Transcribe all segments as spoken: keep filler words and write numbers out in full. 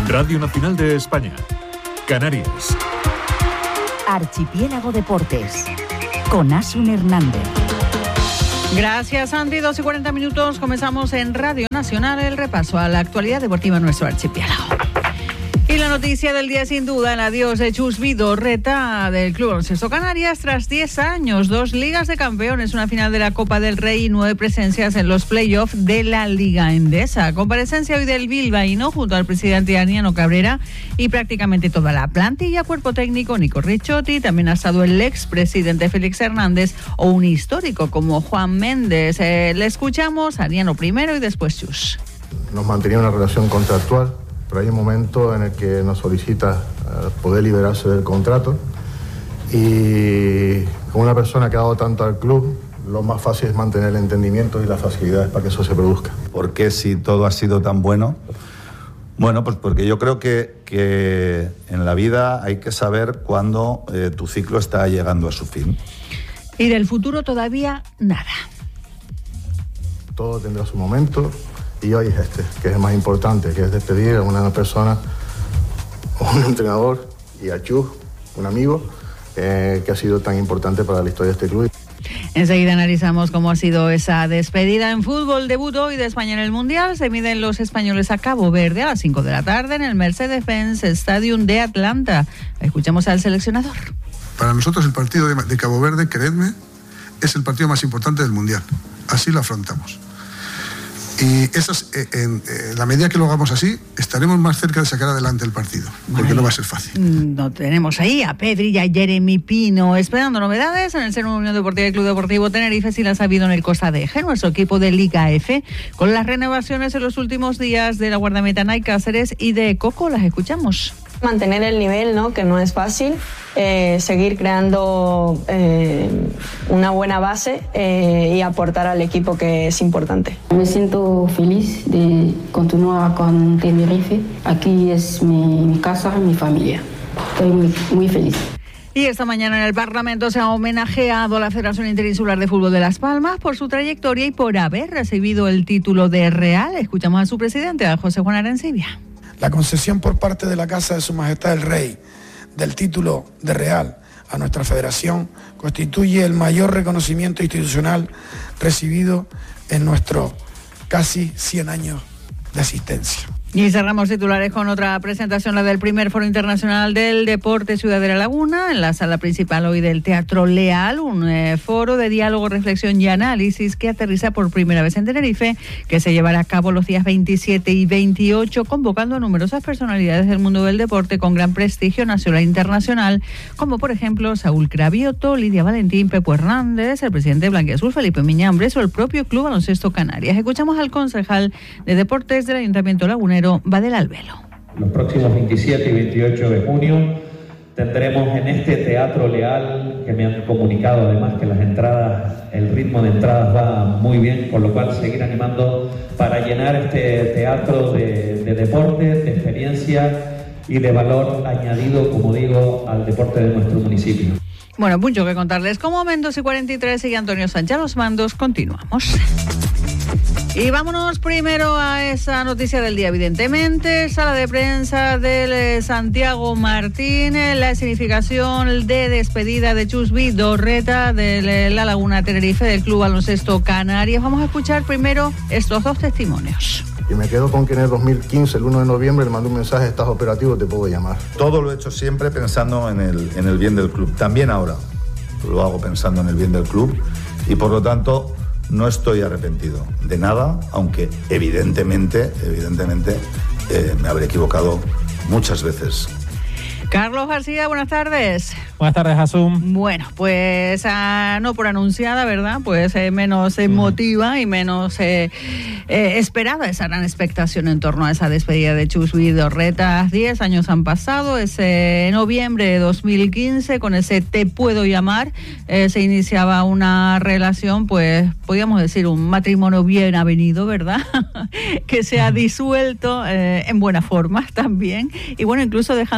Radio Nacional de España, Canarias. Archipiélago Deportes, con Asun Hernández. Gracias, Andy. dos y cuarenta minutos. Comenzamos en Radio Nacional el repaso a la actualidad deportiva en nuestro archipiélago. Y la noticia del día, sin duda, el adiós de Chus Vidorreta del Club Baloncesto Canarias tras diez años, dos ligas de campeones, una final de la Copa del Rey y nueve presencias en los playoffs de la Liga Endesa. Comparecencia hoy del bilbaíno junto al presidente Aniano Cabrera y prácticamente toda la plantilla, cuerpo técnico, Nico Ricciotti, también ha estado el expresidente Félix Hernández o un histórico como Juan Méndez. Eh, le escuchamos a Aniano primero y después Chus. Nos mantenía una relación contractual, pero hay un momento en el que nos solicita uh, poder liberarse del contrato y como una persona que ha dado tanto al club, lo más fácil es mantener el entendimiento y las facilidades para que eso se produzca. ¿Por qué si todo ha sido tan bueno? Bueno, pues porque yo creo que, que en la vida hay que saber cuándo eh, tu ciclo está llegando a su fin. Y del futuro todavía nada. Todo tendrá su momento. Y hoy es este, que es el más importante, que es despedir a una persona, un entrenador y a Chus, un amigo, eh, que ha sido tan importante para la historia de este club. Enseguida analizamos cómo ha sido esa despedida. En fútbol, debut hoy de España en el Mundial. Se miden los españoles a Cabo Verde a las cinco de la tarde en el Mercedes-Benz Stadium de Atlanta. Escuchamos al seleccionador. Para nosotros el partido de, de Cabo Verde, creedme, es el partido más importante del Mundial. Así lo afrontamos. Y esas, en, en la medida que lo hagamos así, estaremos más cerca de sacar adelante el partido, porque no va a ser fácil. No tenemos ahí a Pedri y a Jeremy Pino esperando novedades en el seno Unión Deportiva y Club Deportivo Tenerife. Si las ha habido en el Costa de Eje, nuestro equipo de Liga F, con las renovaciones en los últimos días de la guardameta Nay Cáceres y de Coco. Las escuchamos. Mantener el nivel, ¿no? Que no es fácil, eh, seguir creando eh, una buena base eh, y aportar al equipo, que es importante. Me siento feliz de continuar con Tenerife. Aquí es mi, mi casa, mi familia. Estoy muy, muy feliz. Y esta mañana en el Parlamento se ha homenajeado a la Federación Interinsular de Fútbol de Las Palmas por su trayectoria y por haber recibido el título de Real. Escuchamos a su presidente, a José Juan Arencibia. La concesión por parte de la Casa de Su Majestad el Rey del título de Real a nuestra federación constituye el mayor reconocimiento institucional recibido en nuestros casi cien años de existencia. Y cerramos titulares con otra presentación, la del primer Foro Internacional del Deporte Ciudad de la Laguna, en la sala principal hoy del Teatro Leal, un eh, foro de diálogo, reflexión y análisis que aterriza por primera vez en Tenerife, que se llevará a cabo los días veintisiete y veintiocho, convocando a numerosas personalidades del mundo del deporte con gran prestigio nacional e internacional, como por ejemplo Saúl Cravioto, Lidia Valentín, Pepo Hernández, el presidente Blanquiazul, Felipe Miñambres o el propio Club Baloncesto Canarias. Escuchamos al concejal de Deportes del Ayuntamiento Lagunero, Badel Albelo. Los próximos veintisiete y veintiocho de junio tendremos en este Teatro Leal, que me han comunicado además que las entradas, el ritmo de entradas va muy bien, con lo cual seguir animando para llenar este teatro de, de deporte, de experiencia y de valor añadido, como digo, al deporte de nuestro municipio. Bueno, mucho que contarles. Como Mendoz y cuarenta y tres y Antonio Sánchez a los mandos, continuamos. Y vámonos primero a esa noticia del día, evidentemente, sala de prensa del Santiago Martínez, la significación de despedida de Chus Vidorreta de La Laguna Tenerife del Club Baloncesto Canarias. Vamos a escuchar primero estos dos testimonios. Y me quedo con que en el dos mil quince, el uno de noviembre, le mandé un mensaje: estás operativo, te puedo llamar. Todo lo he hecho siempre pensando en el, en el bien del club. También ahora lo hago pensando en el bien del club y por lo tanto no estoy arrepentido de nada, aunque evidentemente, evidentemente eh, me habré equivocado muchas veces. Carlos García, buenas tardes. Buenas tardes, Asum. Bueno, pues ah, no por anunciada, ¿verdad? Pues eh, menos emotiva y menos eh, eh, esperada esa gran expectación en torno a esa despedida de Chus Vidorreta. Diez años han pasado, ese noviembre de dos mil quince, con ese Te Puedo Llamar, eh, se iniciaba una relación, pues podríamos decir un matrimonio bien avenido, ¿verdad? Que se ha disuelto eh, en buena forma también, y bueno, incluso dejando a lo mejor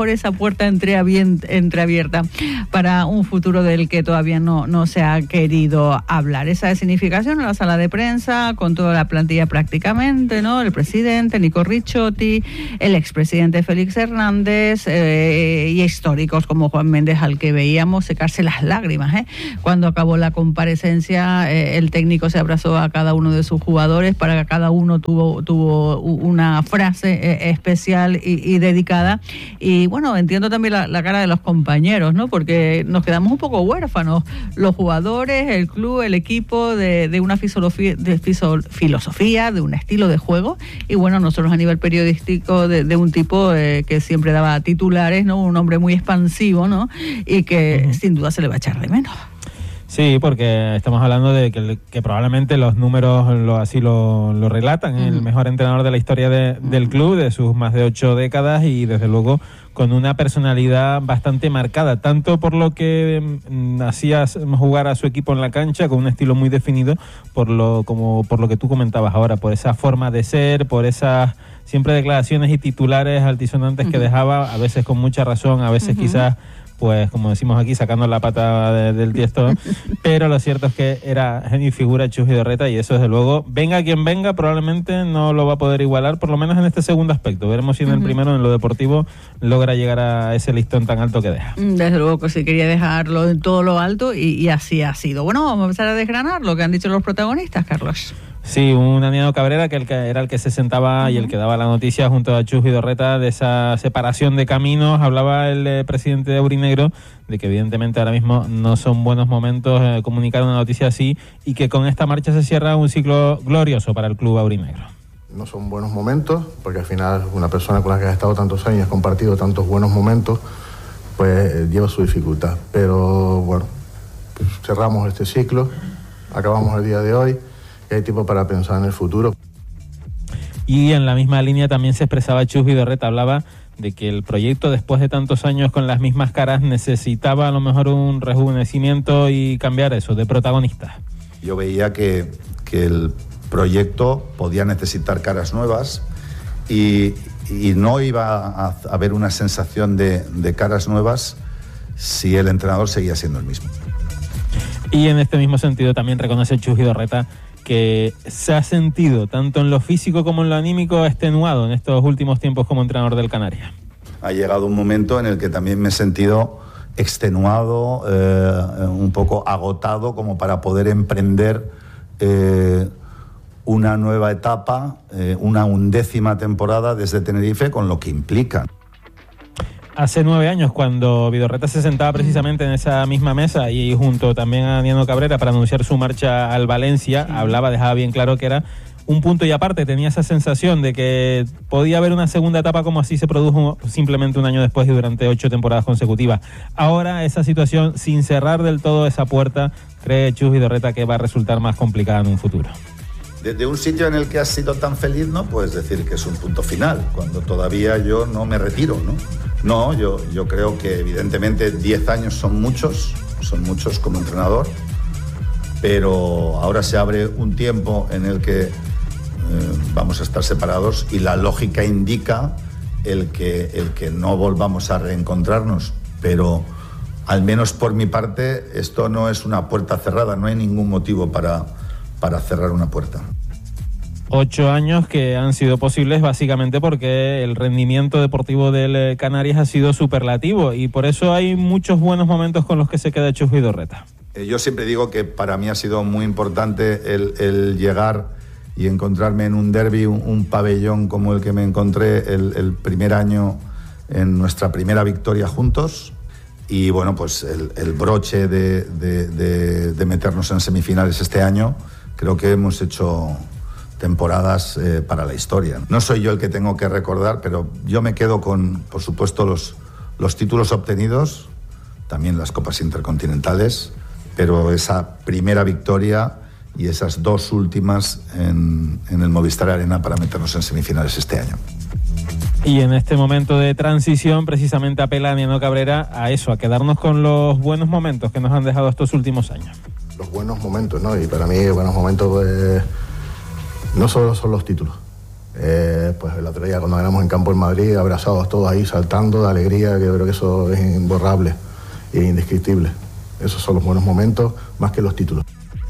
mejor esa puerta entreabierta para un futuro del que todavía no, no se ha querido hablar. Esa es significación en la sala de prensa, con toda la plantilla prácticamente, ¿no? El presidente Nico Ricciotti, el expresidente Félix Hernández eh, y históricos como Juan Méndez, al que veíamos secarse las lágrimas, ¿eh? Cuando acabó la comparecencia, eh, el técnico se abrazó a cada uno de sus jugadores, para que cada uno tuvo, tuvo una frase eh, especial y, y dedicada. Y bueno, entiendo también la, la cara de los compañeros, ¿no? Porque nos quedamos un poco huérfanos, los jugadores, el club, el equipo, de, de una filosofía, de filosofía, de un estilo de juego. Y bueno, nosotros a nivel periodístico, de, de un tipo eh, que siempre daba titulares, ¿no? Un hombre muy expansivo, ¿no? Y que uh-huh. sin duda se le va a echar de menos. Sí, porque estamos hablando de que, que probablemente los números lo, así lo, lo relatan, uh-huh. el mejor entrenador de la historia de, del club, de sus más de ocho décadas, y desde luego con una personalidad bastante marcada, tanto por lo que mm, hacía jugar a su equipo en la cancha, con un estilo muy definido, por lo como por lo que tú comentabas ahora, por esa forma de ser, por esas siempre declaraciones y titulares altisonantes uh-huh. que dejaba, a veces con mucha razón, a veces uh-huh. quizás pues como decimos aquí, sacando la pata de, del tiesto, pero lo cierto es que era genio y figura Chus Vidorreta, y eso desde luego, venga quien venga, probablemente no lo va a poder igualar, por lo menos en este segundo aspecto. Veremos si en uh-huh. el primero, en lo deportivo, logra llegar a ese listón tan alto que deja. Desde luego que sí, quería dejarlo en todo lo alto, y, y así ha sido. Bueno, vamos a empezar a desgranar lo que han dicho los protagonistas, Carlos. Sí, un Aniano Cabrera, que, el que era el que se sentaba uh-huh. y el que daba la noticia junto a Chus Vidorreta de esa separación de caminos. Hablaba el eh, presidente de Aurinegro de que evidentemente ahora mismo no son buenos momentos eh, comunicar una noticia así, y que con esta marcha se cierra un ciclo glorioso para el club aurinegro. No son buenos momentos, porque al final una persona con la que has estado tantos años, has compartido tantos buenos momentos, pues eh, lleva su dificultad. Pero bueno, pues, cerramos este ciclo, acabamos el día de hoy. Hay tiempo para pensar en el futuro. Y en la misma línea también se expresaba Chus Vidorreta, hablaba de que el proyecto, después de tantos años con las mismas caras, necesitaba a lo mejor un rejuvenecimiento y cambiar eso, de protagonistas. Yo veía que, que el proyecto podía necesitar caras nuevas, y, y no iba a haber una sensación de, de caras nuevas si el entrenador seguía siendo el mismo. Y en este mismo sentido también reconoce Chus Vidorreta que se ha sentido, tanto en lo físico como en lo anímico, extenuado en estos últimos tiempos como entrenador del Canarias. Ha llegado un momento en el que también me he sentido extenuado, eh, un poco agotado, como para poder emprender eh, una nueva etapa, eh, una undécima temporada desde Tenerife, con lo que implica. Hace nueve años, cuando Vidorreta se sentaba precisamente en esa misma mesa y junto también a Aniano Cabrera para anunciar su marcha al Valencia, sí. hablaba, dejaba bien claro que era un punto y aparte. Tenía esa sensación de que podía haber una segunda etapa, como así se produjo simplemente un año después y durante ocho temporadas consecutivas. Ahora esa situación, sin cerrar del todo esa puerta, cree Chus Vidorreta que va a resultar más complicada en un futuro. Desde un sitio en el que has sido tan feliz, no puedes decir que es un punto final, cuando todavía yo no me retiro, ¿no? No, yo, yo creo que evidentemente diez años son muchos, son muchos como entrenador, pero ahora se abre un tiempo en el que eh, vamos a estar separados, y la lógica indica el que, el que no volvamos a reencontrarnos, pero al menos por mi parte esto no es una puerta cerrada, no hay ningún motivo para, para cerrar una puerta. Ocho años que han sido posibles básicamente porque el rendimiento deportivo del Canarias ha sido superlativo, y por eso hay muchos buenos momentos con los que se queda Chus Vidorreta. Eh, yo siempre digo que para mí ha sido muy importante el, el llegar y encontrarme en un derbi, un, un pabellón como el que me encontré el, el primer año en nuestra primera victoria juntos, y bueno, pues el, el broche de, de, de, de meternos en semifinales este año. Creo que hemos hecho temporadas eh, para la historia. No soy yo el que tengo que recordar, pero yo me quedo con, por supuesto, los, los títulos obtenidos, también las copas intercontinentales, pero esa primera victoria y esas dos últimas en, en el Movistar Arena para meternos en semifinales este año. Y en este momento de transición, precisamente apela a Aniano Cabrera a eso, a quedarnos con los buenos momentos que nos han dejado estos últimos años. Los buenos momentos, ¿no? Y para mí, buenos momentos, pues, no solo son los títulos. Eh, pues el otro día cuando ganamos en campo en Madrid, abrazados todos ahí, saltando de alegría, que yo creo que eso es imborrable e indescriptible. Esos son los buenos momentos, más que los títulos.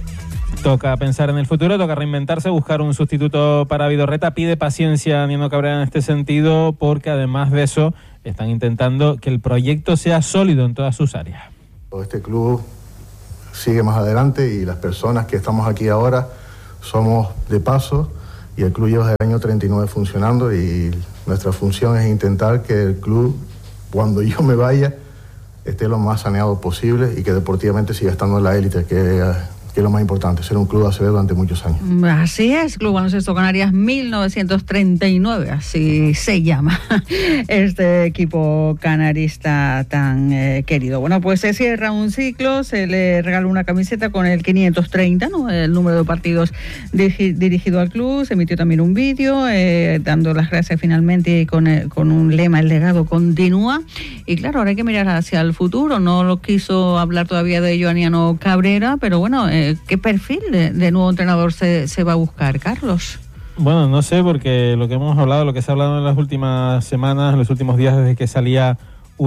Toca pensar en el futuro, toca reinventarse, buscar un sustituto para Vidorreta. Pide paciencia a Nino Cabrera en este sentido, porque además de eso están intentando que el proyecto sea sólido en todas sus áreas. Este club sigue más adelante y las personas que estamos aquí ahora somos de paso, y el club lleva desde el año treinta y nueve funcionando, y nuestra función es intentar que el club, cuando yo me vaya, esté lo más saneado posible y que deportivamente siga estando en la élite, que, que es lo más importante, ser un club A C B durante muchos años. Así es, Club Baloncesto Canarias mil novecientos treinta y nueve, así se llama este equipo canarista tan eh, querido. Bueno, pues se cierra un ciclo, se le regaló una camiseta con el quinientos treinta, ¿no?, el número de partidos dirigi- dirigido al club. Se emitió también un vídeo eh, dando las gracias finalmente con, eh, con un lema: el legado continúa. Y claro, ahora hay que mirar hacia el futuro. No lo quiso hablar todavía de ello Aniano Cabrera, pero bueno, eh, ¿qué perfil de, de nuevo entrenador se, se va a buscar, Carlos? Bueno, no sé, porque lo que hemos hablado, lo que se ha hablado en las últimas semanas, en los últimos días, desde que salía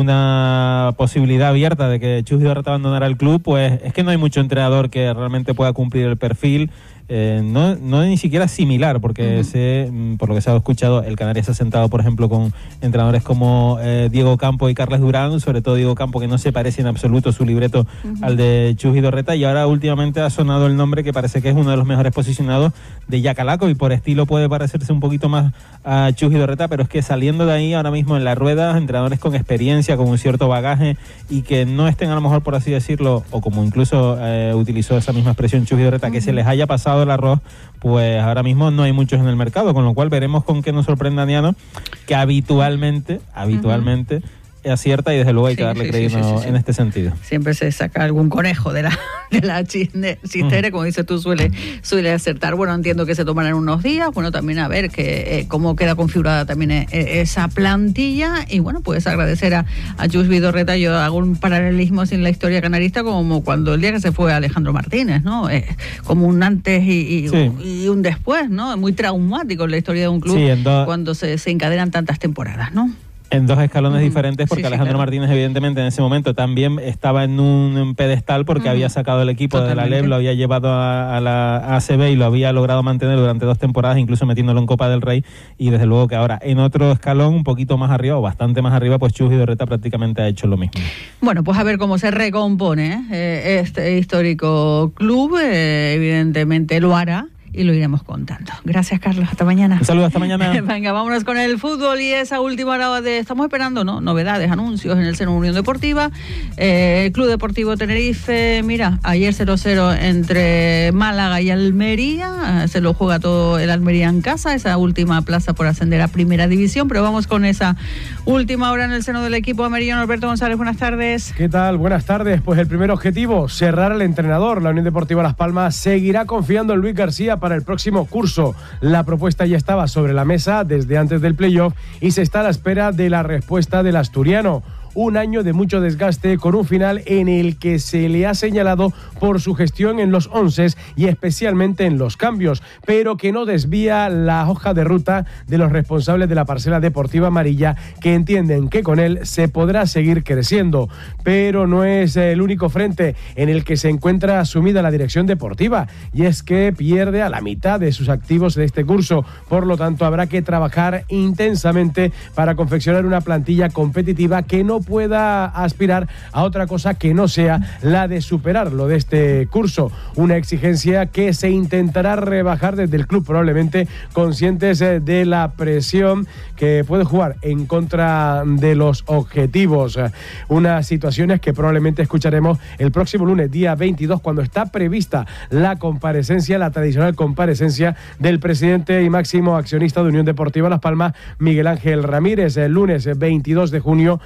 una posibilidad abierta de que Chus Vidorreta abandonara el club, pues es que no hay mucho entrenador que realmente pueda cumplir el perfil. Eh, no, no ni siquiera similar, porque uh-huh. sé, por lo que se ha escuchado, el Canarias se ha sentado, por ejemplo, con entrenadores como eh, Diego Campo y Carles Durán, sobre todo Diego Campo, que no se parece en absoluto su libreto uh-huh. al de Chus Vidorreta, y ahora últimamente ha sonado el nombre que parece que es uno de los mejores posicionados de Yacalaco, y por estilo puede parecerse un poquito más a Chus Vidorreta, pero es que saliendo de ahí ahora mismo en la rueda, entrenadores con experiencia, con un cierto bagaje, y que no estén a lo mejor, por así decirlo, o como incluso eh, utilizó esa misma expresión Chus Vidorreta, uh-huh. que se les haya pasado el arroz, pues ahora mismo no hay muchos en el mercado, con lo cual veremos con qué nos sorprende Aniano, que habitualmente, habitualmente uh-huh. acierta, y desde luego hay que sí, darle sí, crédito sí, sí, sí, sí. en este sentido. Siempre se saca algún conejo de la, de la chistera, uh-huh. como dices tú, suele, suele acertar. Bueno, entiendo que se tomarán unos días, bueno, también a ver que, eh, cómo queda configurada también eh, esa plantilla, y bueno, puedes agradecer a, a Chus Vidorreta. Yo hago un paralelismo en la historia canarista como cuando el día que se fue Alejandro Martínez, ¿no? Eh, como un antes y, y, sí. y un después, ¿no? Muy traumático en la historia de un club sí, do- cuando se, se encadenan tantas temporadas, ¿no? En dos escalones uh-huh. diferentes, porque sí, sí, Alejandro claro. Martínez, evidentemente, en ese momento también estaba en un pedestal, porque uh-huh. había sacado el equipo Totalmente. de la L E B, lo había llevado a, a la A C B y lo había logrado mantener durante dos temporadas, incluso metiéndolo en Copa del Rey, y desde luego que ahora en otro escalón, un poquito más arriba, o bastante más arriba, pues Chus Vidorreta prácticamente ha hecho lo mismo. Bueno, pues a ver cómo se recompone eh, este histórico club, eh, evidentemente lo hará, y lo iremos contando. Gracias, Carlos. Hasta mañana. Un saludo, hasta mañana. Venga, vámonos con el fútbol y esa última hora de... Estamos esperando, ¿no? Novedades, anuncios en el seno Unión Deportiva. Eh, Club Deportivo Tenerife, mira, ayer cero cero entre Málaga y Almería. Se lo juega todo el Almería en casa, esa última plaza por ascender a Primera División. Pero vamos con esa última hora en el seno del equipo americano. Alberto González, buenas tardes. ¿Qué tal? Buenas tardes. Pues el primer objetivo, cerrar al entrenador. La Unión Deportiva Las Palmas seguirá confiando en Luis García para el próximo curso. La propuesta ya estaba sobre la mesa desde antes del playoff y se está a la espera de la respuesta del asturiano. Un año de mucho desgaste, con un final en el que se le ha señalado por su gestión en los once y especialmente en los cambios, pero que no desvía la hoja de ruta de los responsables de la parcela deportiva amarilla, que entienden que con él se podrá seguir creciendo. Pero no es el único frente en el que se encuentra sumida la dirección deportiva, y es que pierde a la mitad de sus activos de este curso. Por lo tanto, habrá que trabajar intensamente para confeccionar una plantilla competitiva que no pueda aspirar a otra cosa que no sea la de superar lo de este curso. Una exigencia que se intentará rebajar desde el club, probablemente conscientes de la presión que puede jugar en contra de los objetivos. Unas situaciones que probablemente escucharemos el próximo lunes, día veintidós, cuando está prevista la comparecencia, la tradicional comparecencia del presidente y máximo accionista de Unión Deportiva Las Palmas, Miguel Ángel Ramírez, el lunes veintidós de junio, para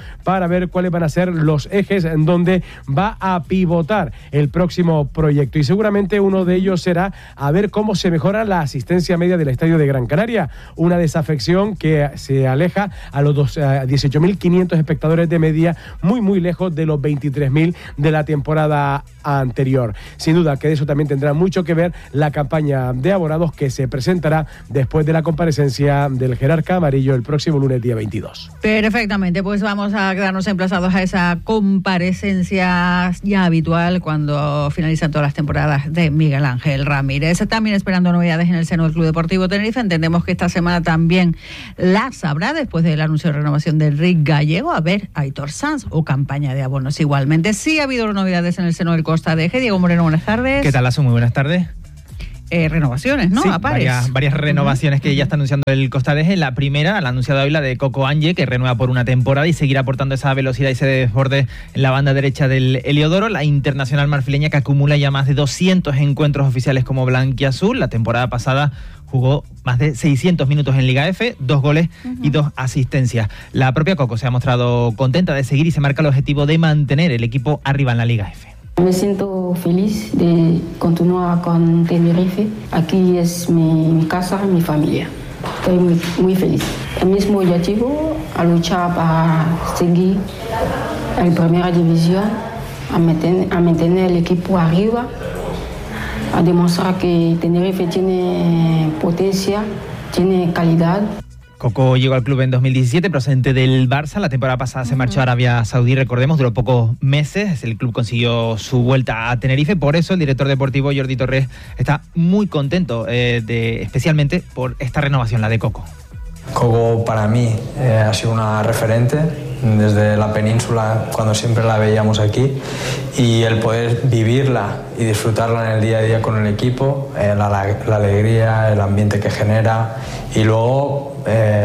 para ver cuáles van a ser los ejes en donde va a pivotar el próximo proyecto. Y seguramente uno de ellos será a ver cómo se mejora la asistencia media del Estadio de Gran Canaria, una desafección que se aleja a los dieciocho mil quinientos espectadores de media, muy muy lejos de los veintitrés mil de la temporada anterior. Sin duda que de eso también tendrá mucho que ver la campaña de abonados que se presentará después de la comparecencia del jerarca amarillo el próximo lunes día veintidós. Perfectamente, pues vamos a quedarnos emplazados a esa comparecencia ya habitual cuando finalizan todas las temporadas de Miguel Ángel Ramírez. También esperando novedades en el seno del Club Deportivo Tenerife. Entendemos que esta semana también las habrá después del anuncio de renovación del R I C gallego. A ver, Aitor Sanz o campaña de abonos igualmente. Sí ha habido novedades en el seno del Costa de Eje. Diego Moreno, buenas tardes. ¿Qué tal, Asu? Muy buenas tardes. Eh, renovaciones, ¿no? Sí, a pares. Varias, varias renovaciones uh-huh. que ya está anunciando el Costa de Eje. La primera, la anunciada hoy, la de Coco Anje, que renueva por una temporada y seguirá aportando esa velocidad y ese desborde en la banda derecha del Heliodoro. La internacional marfileña, que acumula ya más de doscientos encuentros oficiales como blanquiazul. La temporada pasada jugó más de seiscientos minutos en Liga F, dos goles uh-huh. y dos asistencias. La propia Coco se ha mostrado contenta de seguir y se marca el objetivo de mantener el equipo arriba en la Liga F. Me siento feliz de continuar con Tenerife. Aquí es mi, mi casa, mi familia. Estoy muy, muy feliz. El mismo objetivo, a luchar para seguir en primera división, a mantener, a mantener el equipo arriba, a demostrar que Tenerife tiene potencia, tiene calidad. Coco llegó al club en dos mil diecisiete, procedente del Barça. La temporada pasada se marchó a Arabia Saudí, recordemos, duró pocos meses. El club consiguió su vuelta a Tenerife. Por eso el director deportivo Jordi Torres está muy contento, eh, de, especialmente por esta renovación, la de Coco. Coco para mí eh, ha sido una referente desde la península, cuando siempre la veíamos aquí, y el poder vivirla y disfrutarla en el día a día con el equipo, eh, la, la alegría, el ambiente que genera. Y luego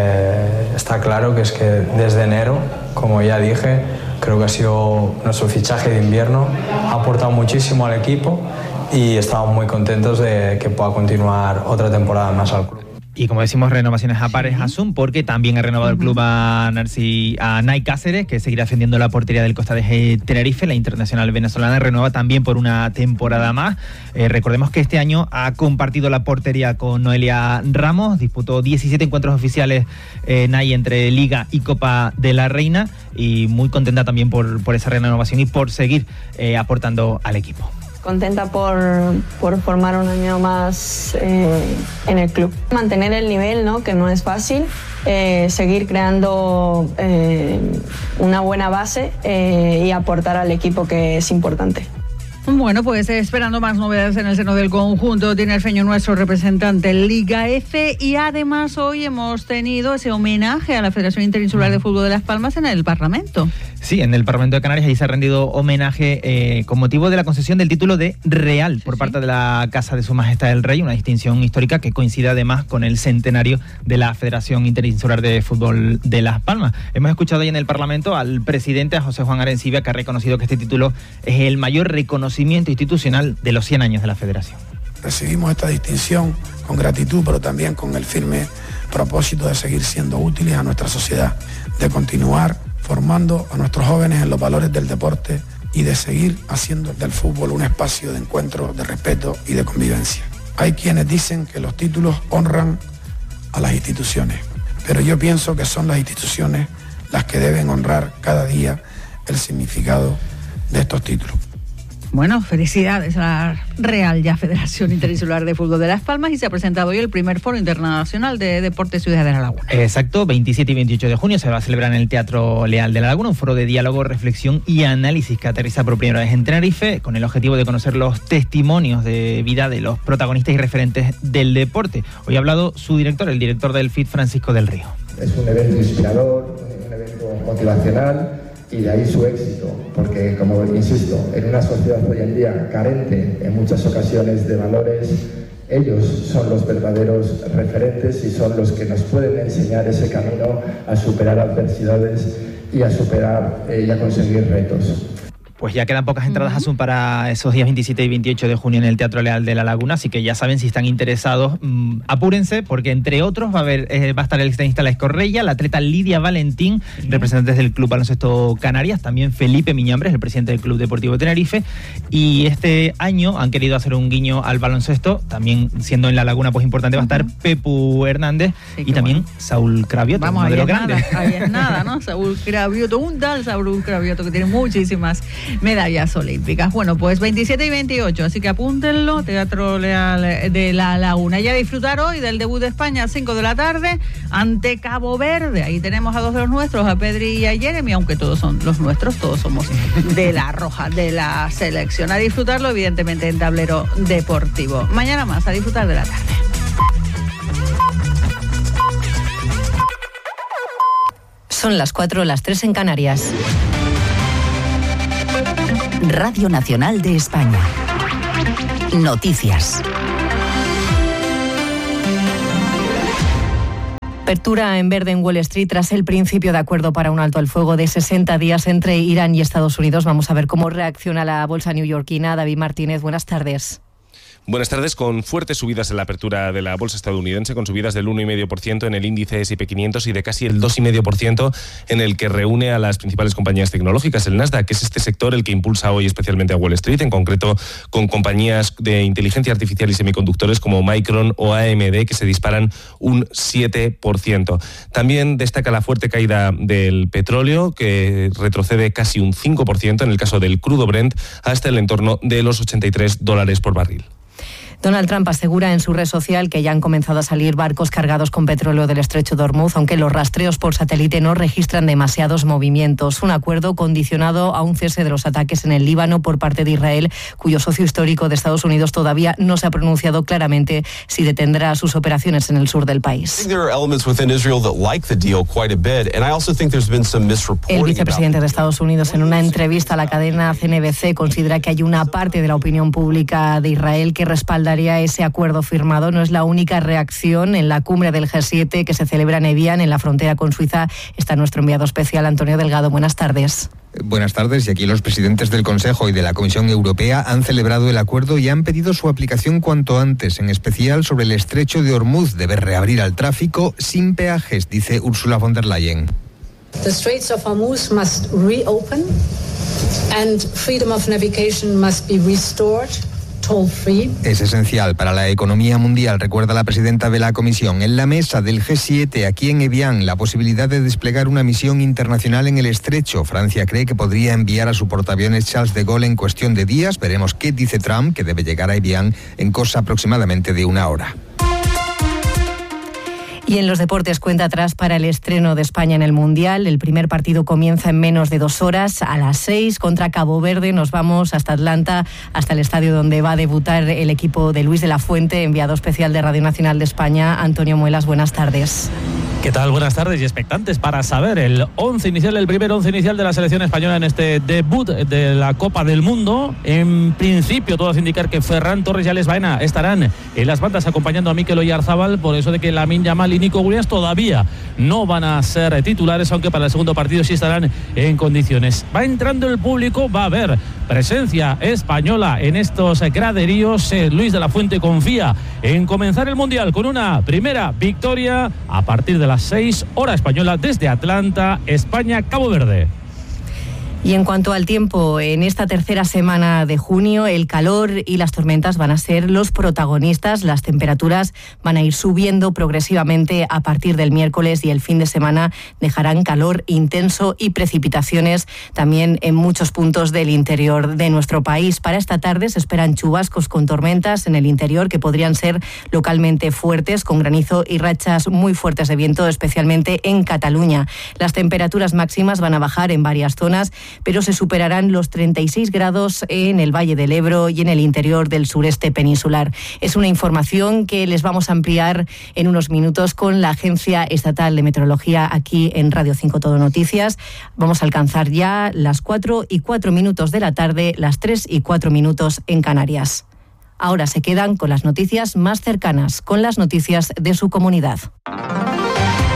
eh, está claro que es que desde enero, como ya dije, creo que ha sido nuestro fichaje de invierno, ha aportado muchísimo al equipo y estamos muy contentos de que pueda continuar otra temporada más al club. Y como decimos, renovaciones a pares Asun, porque también ha renovado el club a, Narci, a Nay Cáceres, que seguirá defendiendo la portería del Costa de Eje Tenerife. La internacional venezolana renueva también por una temporada más. Eh, recordemos que este año ha compartido la portería con Noelia Ramos, disputó diecisiete encuentros oficiales eh, Nay entre Liga y Copa de la Reina, y muy contenta también por, por esa renovación y por seguir eh, aportando al equipo. Contenta por, por formar un año más eh, en el club. Mantener el nivel, ¿no? Que no es fácil. Eh, seguir creando eh, una buena base eh, y aportar al equipo, que es importante. Bueno, pues esperando más novedades en el seno del conjunto tinerfeño, nuestro representante en Liga F, y además hoy hemos tenido ese homenaje a la Federación Interinsular de Fútbol de Las Palmas en el Parlamento. Sí, en el Parlamento de Canarias ahí se ha rendido homenaje eh, con motivo de la concesión del título de Real sí, por sí. parte de la Casa de Su Majestad el Rey, una distinción histórica que coincide además con el centenario de la Federación Interinsular de Fútbol de Las Palmas. Hemos escuchado ahí en el Parlamento al presidente, a José Juan Arencibia, que ha reconocido que este título es el mayor reconocimiento institucional de los cien años de la Federación. Recibimos esta distinción con gratitud, pero también con el firme propósito de seguir siendo útiles a nuestra sociedad, de continuar formando a nuestros jóvenes en los valores del deporte y de seguir haciendo del fútbol un espacio de encuentro, de respeto y de convivencia. Hay quienes dicen que los títulos honran a las instituciones, pero yo pienso que son las instituciones las que deben honrar cada día el significado de estos títulos. Bueno, felicidades a la Real ya Federación Interinsular de Fútbol de Las Palmas, y se ha presentado hoy el primer Foro Internacional de Deportes Ciudad de la Laguna. Exacto, veintisiete y veintiocho de junio se va a celebrar en el Teatro Leal de la Laguna un foro de diálogo, reflexión y análisis que aterriza por primera vez en Tenerife, con el objetivo de conocer los testimonios de vida de los protagonistas y referentes del deporte. Hoy ha hablado su director, el director del F I T, Francisco del Río. Es un evento inspirador, un evento motivacional, y de ahí su éxito, porque, como insisto, en una sociedad hoy en día carente en muchas ocasiones de valores, ellos son los verdaderos referentes y son los que nos pueden enseñar ese camino a superar adversidades y a superar eh, y a conseguir retos. Pues ya quedan pocas entradas, uh-huh. Asun, para esos días veintisiete y veintiocho de junio en el Teatro Leal de La Laguna, así que ya saben, si están interesados, mmm, apúrense, porque entre otros va a haber eh, va a estar el tenista La Escorrella, la atleta Lidia Valentín, uh-huh. representantes del Club Baloncesto Canarias, también Felipe Miñambres, el presidente del Club Deportivo Tenerife, y este año han querido hacer un guiño al baloncesto, también siendo en La Laguna pues importante, va a estar uh-huh. Pepu Hernández sí, y también bueno. Saúl Cravioto, Vamos, uno de los nada, grandes. Ahí es nada, ¿no? Saúl Cravioto, un tal Saúl Cravioto que tiene muchísimas medallas olímpicas. Bueno, pues veintisiete y veintiocho, así que apúntenlo, Teatro Leal de La Laguna. Ya disfrutar hoy del debut de España a cinco de la tarde ante Cabo Verde. Ahí tenemos a dos de los nuestros, a Pedri y a Jeremy, aunque todos son los nuestros, todos somos de la roja, de la selección. A disfrutarlo, evidentemente, en Tablero Deportivo. Mañana más, a disfrutar de la tarde. Son las cuatro, las tres en Canarias. Radio Nacional de España. Noticias. Apertura en verde en Wall Street tras el principio de acuerdo para un alto al fuego de sesenta días entre Irán y Estados Unidos. Vamos a ver cómo reacciona la bolsa neoyorquina. David Martínez, buenas tardes. Buenas tardes, con fuertes subidas en la apertura de la bolsa estadounidense, con subidas del uno coma cinco por ciento en el índice ese y pe quinientos y de casi el dos coma cinco por ciento en el que reúne a las principales compañías tecnológicas, el Nasdaq, que es este sector el que impulsa hoy especialmente a Wall Street, en concreto con compañías de inteligencia artificial y semiconductores como Micron o A M D, que se disparan un siete por ciento. También destaca la fuerte caída del petróleo, que retrocede casi un cinco por ciento en el caso del crudo Brent, hasta el entorno de los ochenta y tres dólares por barril. Donald Trump asegura en su red social que ya han comenzado a salir barcos cargados con petróleo del estrecho de Hormuz, aunque los rastreos por satélite no registran demasiados movimientos. Un acuerdo condicionado a un cese de los ataques en el Líbano por parte de Israel, cuyo socio histórico de Estados Unidos todavía no se ha pronunciado claramente si detendrá sus operaciones en el sur del país. El vicepresidente de Estados Unidos, en una entrevista a la cadena C N B C, considera que hay una parte de la opinión pública de Israel que respalda ese acuerdo firmado. No es la única reacción. En la cumbre del G siete que se celebra en Evian, en la frontera con Suiza, está nuestro enviado especial Antonio Delgado. Buenas tardes. Buenas tardes. Y aquí los presidentes del Consejo y de la Comisión Europea han celebrado el acuerdo y han pedido su aplicación cuanto antes, en especial sobre el estrecho de Hormuz. Debe reabrir al tráfico sin peajes, dice Ursula von der Leyen. The Straits of Hormuz must reopen and freedom of navigation must be restored. Es esencial para la economía mundial, recuerda la presidenta de la Comisión. En la mesa del G siete, aquí en Evian, la posibilidad de desplegar una misión internacional en el estrecho. Francia cree que podría enviar a su portaaviones Charles de Gaulle en cuestión de días. Veremos qué dice Trump, que debe llegar a Evian en cosa aproximadamente de una hora. Y en los deportes, cuenta atrás para el estreno de España en el Mundial. El primer partido comienza en menos de dos horas, a las seis, contra Cabo Verde. Nos vamos hasta Atlanta, hasta el estadio donde va a debutar el equipo de Luis de la Fuente, enviado especial de Radio Nacional de España. Antonio Muelas, buenas tardes. ¿Qué tal? Buenas tardes y expectantes para saber el once inicial, el primer once inicial de la selección española en este debut de la Copa del Mundo. En principio, todo hace indicar que Ferran Torres y Alex Baena estarán en las bandas acompañando a Mikel Oyarzábal, por eso de que Lamine Yamal y Nico Williams todavía no van a ser titulares, aunque para el segundo partido sí estarán en condiciones. Va entrando el público, va a haber presencia española en estos graderíos. Luis de la Fuente confía en comenzar el Mundial con una primera victoria a partir de las seis, hora española, desde Atlanta, España, Cabo Verde. Y en cuanto al tiempo, en esta tercera semana de junio, el calor y las tormentas van a ser los protagonistas. Las temperaturas van a ir subiendo progresivamente a partir del miércoles y el fin de semana dejarán calor intenso y precipitaciones también en muchos puntos del interior de nuestro país. Para esta tarde se esperan chubascos con tormentas en el interior que podrían ser localmente fuertes, con granizo y rachas muy fuertes de viento, especialmente en Cataluña. Las temperaturas máximas van a bajar en varias zonas, pero se superarán los treinta y seis grados en el Valle del Ebro y en el interior del sureste peninsular. Es una información que les vamos a ampliar en unos minutos con la Agencia Estatal de Meteorología aquí en Radio cinco Todo Noticias. Vamos a alcanzar ya las cuatro y cuatro minutos de la tarde, las tres y cuatro minutos en Canarias. Ahora se quedan con las noticias más cercanas, con las noticias de su comunidad.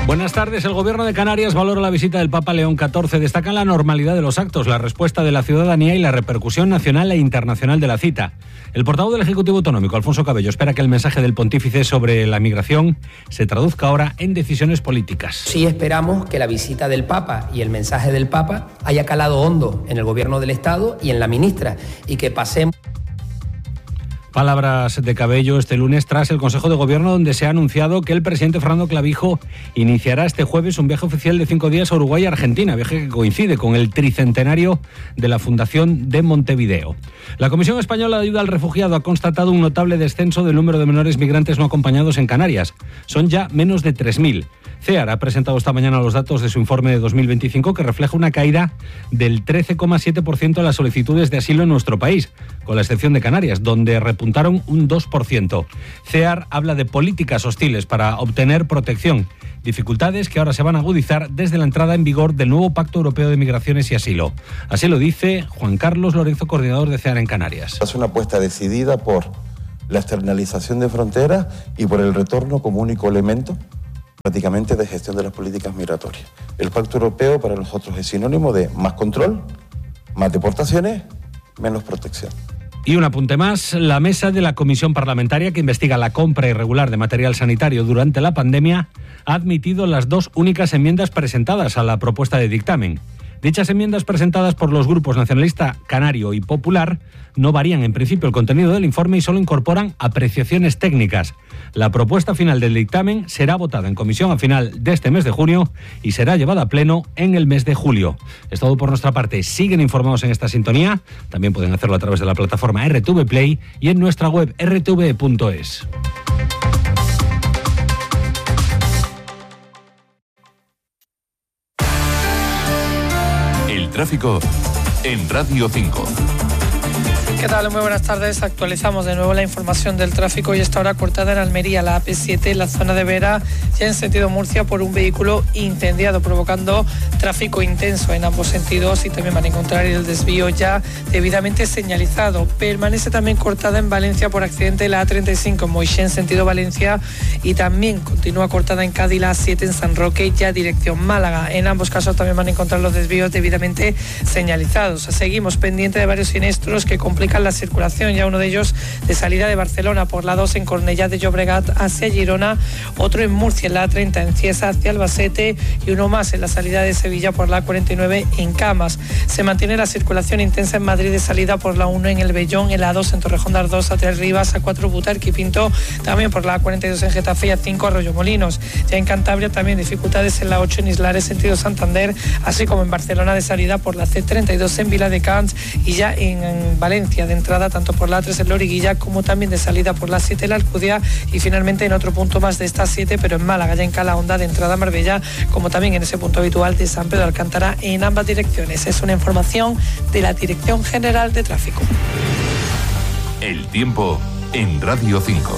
Buenas tardes. El Gobierno de Canarias valora la visita del Papa León catorce. Destacan la normalidad de los actos, la respuesta de la ciudadanía y la repercusión nacional e internacional de la cita. El portavoz del Ejecutivo Autonómico, Alfonso Cabello, espera que el mensaje del pontífice sobre la migración se traduzca ahora en decisiones políticas. Sí esperamos que la visita del Papa y el mensaje del Papa haya calado hondo en el Gobierno del Estado y en la ministra, y que pasemos... Palabras de Cabello este lunes tras el Consejo de Gobierno, donde se ha anunciado que el presidente Fernando Clavijo iniciará este jueves un viaje oficial de cinco días a Uruguay y Argentina, viaje que coincide con el tricentenario de la Fundación de Montevideo. La Comisión Española de Ayuda al Refugiado ha constatado un notable descenso del número de menores migrantes no acompañados en Canarias. Son ya menos de tres mil. CEAR ha presentado esta mañana los datos de su informe de dos mil veinticinco, que refleja una caída del trece coma siete por ciento de las solicitudes de asilo en nuestro país, con la excepción de Canarias, donde repuntaron un dos por ciento. CEAR habla de políticas hostiles para obtener protección, dificultades que ahora se van a agudizar desde la entrada en vigor del nuevo Pacto Europeo de Migraciones y Asilo. Así lo dice Juan Carlos Lorenzo, coordinador de CEAR en Canarias. Es una apuesta decidida por la externalización de fronteras y por el retorno como único elemento prácticamente de gestión de las políticas migratorias. El Pacto Europeo para nosotros es sinónimo de más control, más deportaciones, menos protección. Y un apunte más, la mesa de la Comisión Parlamentaria que investiga la compra irregular de material sanitario durante la pandemia ha admitido las dos únicas enmiendas presentadas a la propuesta de dictamen. Dichas enmiendas, presentadas por los grupos nacionalista canario y popular, no varían en principio el contenido del informe y solo incorporan apreciaciones técnicas. La propuesta final del dictamen será votada en comisión a final de este mes de junio y será llevada a pleno en el mes de julio. Es todo por nuestra parte. Siguen informados en esta sintonía. También pueden hacerlo a través de la plataforma R T V Play y en nuestra web r t v punto es. El tráfico en Radio cinco. ¿Qué tal? Muy buenas tardes. Actualizamos de nuevo la información del tráfico y esta hora cortada en Almería, la A P siete, en la zona de Vera, ya en sentido Murcia, por un vehículo incendiado, provocando tráfico intenso en ambos sentidos, y también van a encontrar el desvío ya debidamente señalizado. Permanece también cortada en Valencia por accidente la A treinta y cinco en Moixent, sentido Valencia, y también continúa cortada en Cádiz la A siete en San Roque, ya dirección Málaga. En ambos casos también van a encontrar los desvíos debidamente señalizados. Seguimos pendiente de varios siniestros que complican la circulación, ya uno de ellos de salida de Barcelona por la dos en Cornellá de Llobregat hacia Girona, otro en Murcia en la A treinta en Cieza hacia Albacete y uno más en la salida de Sevilla por la A cuarenta y nueve en Camas. Se mantiene la circulación intensa en Madrid de salida por la uno en El Vellón, en la A dos en Torrejón de Ardoz a Tres Rivas, A cuatro Butarque y Pinto, también por la A cuarenta y dos en Getafe y A cinco Arroyomolinos. Ya en Cantabria también dificultades en la ocho en Islares sentido Santander, así como en Barcelona de salida por la C treinta y dos en Viladecans, y ya en, en Valencia de entrada tanto por la A tres en Loriguilla como también de salida por la siete en la Alcudia, y finalmente en otro punto más de esta siete, pero en Málaga, ya en Calahonda de entrada a Marbella, como también en ese punto habitual de San Pedro Alcántara en ambas direcciones. Es una información de la Dirección General de Tráfico. El tiempo en Radio cinco.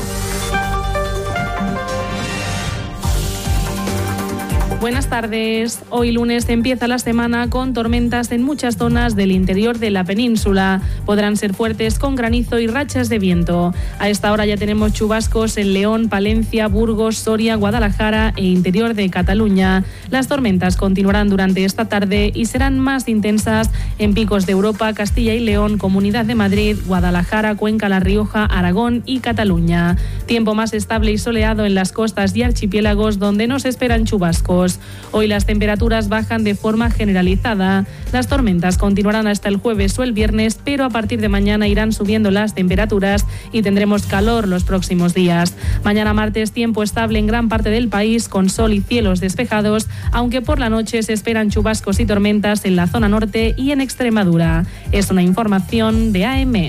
Buenas tardes. Hoy lunes empieza la semana con tormentas en muchas zonas del interior de la península. Podrán ser fuertes con granizo y rachas de viento. A esta hora ya tenemos chubascos en León, Palencia, Burgos, Soria, Guadalajara e interior de Cataluña. Las tormentas continuarán durante esta tarde y serán más intensas en picos de Europa, Castilla y León, Comunidad de Madrid, Guadalajara, Cuenca, La Rioja, Aragón y Cataluña. Tiempo más estable y soleado en las costas y archipiélagos, donde nos esperan chubascos. Hoy las temperaturas bajan de forma generalizada. Las tormentas continuarán hasta el jueves o el viernes, pero a partir de mañana irán subiendo las temperaturas y tendremos calor los próximos días. Mañana martes, tiempo estable en gran parte del país, con sol y cielos despejados, aunque por la noche se esperan chubascos y tormentas en la zona norte y en Extremadura. Es una información de A M.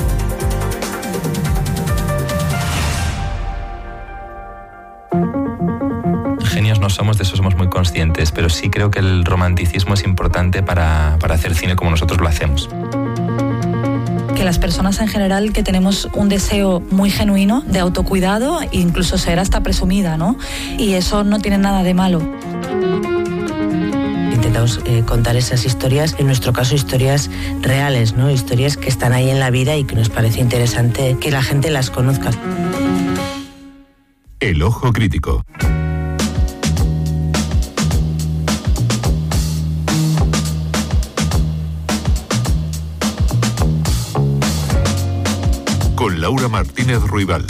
Genios no somos, de eso somos muy conscientes, pero sí creo que el romanticismo es importante para, para hacer cine como nosotros lo hacemos. Que las personas en general que tenemos un deseo muy genuino de autocuidado, e incluso ser hasta presumida, ¿no? Y eso no tiene nada de malo. Intentamos eh, contar esas historias, en nuestro caso historias reales, ¿no? Historias que están ahí en la vida y que nos parece interesante que la gente las conozca. El ojo crítico. Laura Martínez Ruibal.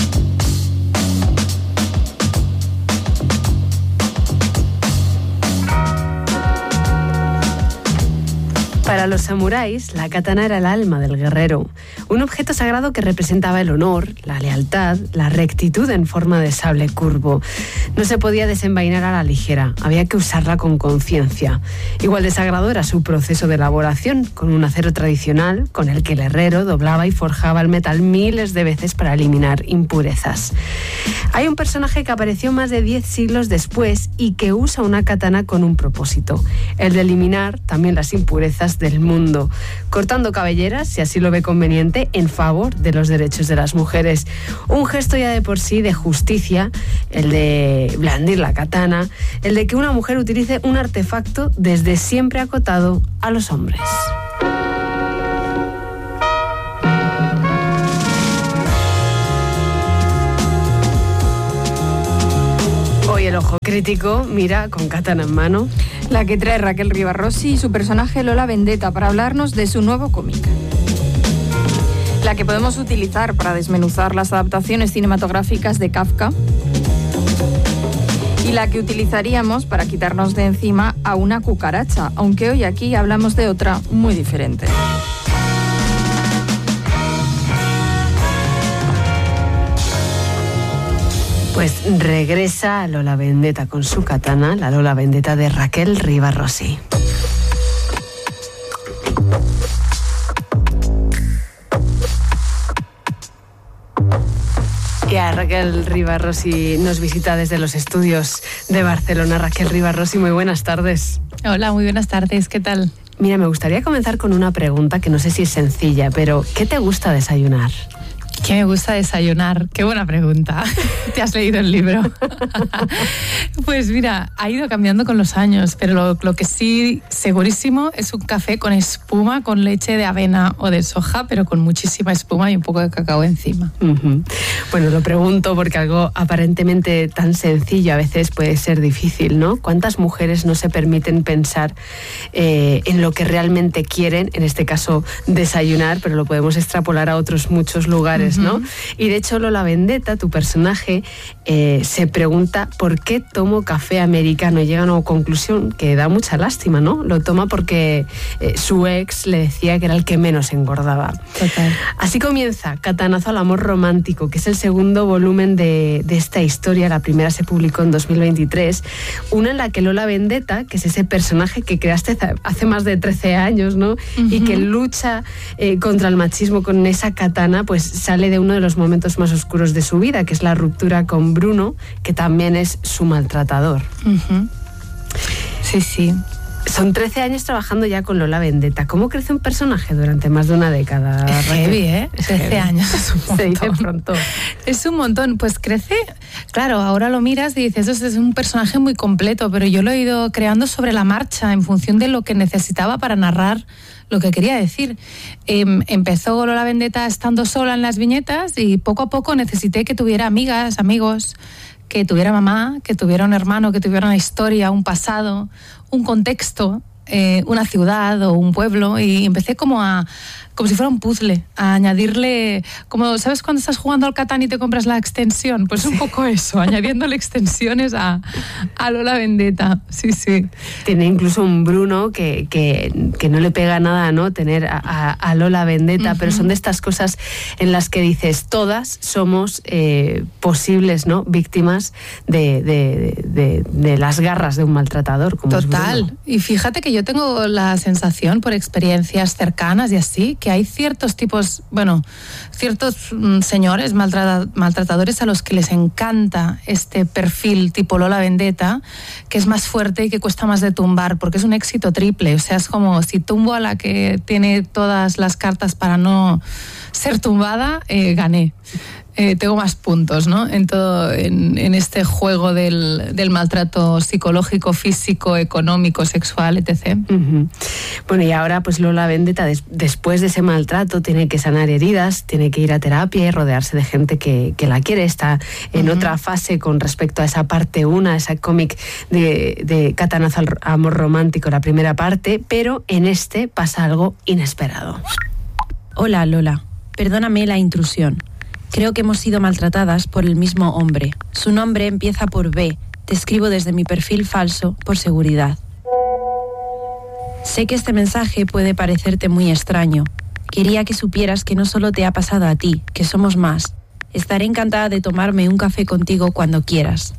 Para los samuráis, la katana era el alma del guerrero, un objeto sagrado que representaba el honor, la lealtad, la rectitud en forma de sable curvo. No se podía desenvainar a la ligera, había que usarla con conciencia. Igual de sagrado era su proceso de elaboración, con un acero tradicional con el que el herrero doblaba y forjaba el metal miles de veces para eliminar impurezas. Hay un personaje que apareció más de diez siglos después y que usa una katana con un propósito, el de eliminar también las impurezas del mundo, cortando cabelleras, si así lo ve conveniente, en favor de los derechos de las mujeres. Un gesto ya de por sí de justicia, el de blandir la katana, el de que una mujer utilice un artefacto desde siempre acotado a los hombres. Hoy el ojo crítico mira con katana en mano. La que trae Raquel Rivarossi y su personaje Lola Vendetta para hablarnos de su nuevo cómic. La que podemos utilizar para desmenuzar las adaptaciones cinematográficas de Kafka. Y la que utilizaríamos para quitarnos de encima a una cucaracha, aunque hoy aquí hablamos de otra muy diferente. Pues regresa Lola Vendetta con su katana, la Lola Vendetta de Raquel Rivarossi. Y a Raquel Rivarossi nos visita desde los estudios de Barcelona. Raquel Rivarossi, muy buenas tardes. Hola, muy buenas tardes, ¿qué tal? Mira, me gustaría comenzar con una pregunta que no sé si es sencilla, pero ¿qué te gusta desayunar? ¿Qué me gusta desayunar? Qué buena pregunta. ¿Te has leído el libro? Pues mira, ha ido cambiando con los años, pero lo, lo que sí, segurísimo, es un café con espuma, con leche de avena o de soja, pero con muchísima espuma y un poco de cacao encima. Uh-huh. Bueno, lo pregunto porque algo aparentemente tan sencillo a veces puede ser difícil, ¿no? ¿Cuántas mujeres no se permiten pensar eh, en lo que realmente quieren, en este caso desayunar, pero lo podemos extrapolar a otros muchos lugares, ¿no? Uh-huh. Y de hecho Lola Vendetta, tu personaje, eh, se pregunta ¿por qué tomo café americano? Y llega a una conclusión que da mucha lástima, ¿no? Lo toma porque eh, su ex le decía que era el que menos engordaba. Total. Así comienza Catanazo al amor romántico, que es el segundo volumen de, de esta historia. La primera se publicó en dos mil veintitrés. Una en la que Lola Vendetta, que es ese personaje que creaste hace más de trece años, ¿no? Uh-huh. Y que lucha eh, contra el machismo con esa katana, pues sale de uno de los momentos más oscuros de su vida, que es la ruptura con Bruno, que también es su maltratador. Uh-huh. Sí, sí. Son trece años trabajando ya con Lola Vendetta. ¿Cómo crece un personaje durante más de una década? Es heavy, ¿eh? trece años es un montón. Se dice pronto. Es un montón. Pues crece, claro, ahora lo miras y dices, eso es un personaje muy completo, pero yo lo he ido creando sobre la marcha, en función de lo que necesitaba para narrar lo que quería decir. Eh, empezó Lola Vendetta estando sola en las viñetas y poco a poco necesité que tuviera amigas, amigos, que tuviera mamá, que tuviera un hermano, que tuviera una historia, un pasado, un contexto, eh, una ciudad o un pueblo, y empecé como a como si fuera un puzzle, a añadirle, como, ¿sabes cuando estás jugando al Catán y te compras la extensión? Pues un poco eso, añadiéndole extensiones a, a Lola Vendetta, sí, sí. Tiene incluso un Bruno que, que, que no le pega nada, ¿no? Tener a, a, a Lola Vendetta, uh-huh. Pero son de estas cosas en las que dices, todas somos eh, posibles, ¿no? Víctimas de, de, de, de las garras de un maltratador. Como Total, es Bruno. Y fíjate que yo tengo la sensación, por experiencias cercanas y así, que hay ciertos tipos, bueno, ciertos mm, señores maltrata, maltratadores a los que les encanta este perfil tipo Lola Vendetta, que es más fuerte y que cuesta más de tumbar, porque es un éxito triple. O sea, es como si tumbo a la que tiene todas las cartas para no ser tumbada, eh, gané. Eh, tengo más puntos, ¿no? En todo, en, en este juego del, del maltrato psicológico, físico, económico, sexual, etcétera. Uh-huh. Bueno, y ahora pues Lola Vendetta, des, después de ese maltrato, tiene que sanar heridas, tiene que ir a terapia y rodearse de gente que, que la quiere. Está en uh-huh. otra fase con respecto a esa parte una, ese cómic de, de Catanazo al amor romántico, la primera parte, pero en este pasa algo inesperado. Hola, Lola. Perdóname la intrusión. Creo que hemos sido maltratadas por el mismo hombre. Su nombre empieza por B. Te escribo desde mi perfil falso por seguridad. Sé que este mensaje puede parecerte muy extraño. Quería que supieras que no solo te ha pasado a ti, que somos más. Estaré encantada de tomarme un café contigo cuando quieras.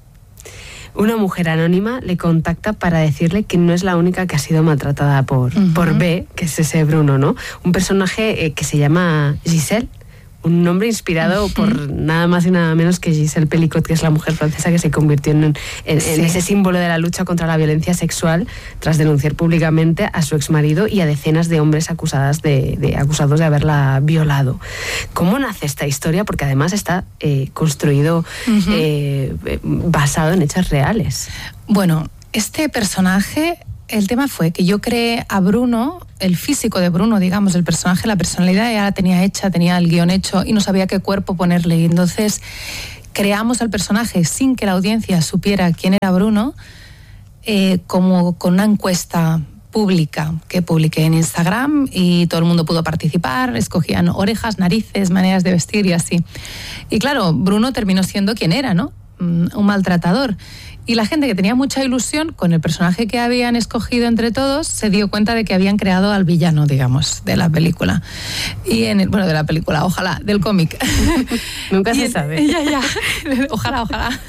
Una mujer anónima le contacta para decirle que no es la única que ha sido maltratada por, uh-huh. por B, que es ese Bruno, ¿no? Un personaje eh, que se llama Giselle. Un nombre inspirado uh-huh. por nada más y nada menos que Giselle Pelicot, que es la mujer francesa que se convirtió en, en, sí. en ese símbolo de la lucha contra la violencia sexual tras denunciar públicamente a su exmarido y a decenas de hombres acusadas de, de, acusados de haberla violado. ¿Cómo nace esta historia? Porque además está eh, construido uh-huh. eh, basado en hechos reales. Bueno, este personaje... El tema fue que yo creé a Bruno, el físico de Bruno, digamos, el personaje, la personalidad, ya la tenía hecha, tenía el guión hecho y no sabía qué cuerpo ponerle. Y entonces creamos al personaje sin que la audiencia supiera quién era Bruno, eh, como con una encuesta pública que publiqué en Instagram y todo el mundo pudo participar, escogían orejas, narices, maneras de vestir y así. Y claro, Bruno terminó siendo quien era, ¿no? Un maltratador. Y la gente que tenía mucha ilusión con el personaje que habían escogido entre todos se dio cuenta de que habían creado al villano, digamos, de la película. Y en el, bueno, de la película, ojalá, del cómic. Nunca se en, sabe. Ya, ya. Ojalá, ojalá.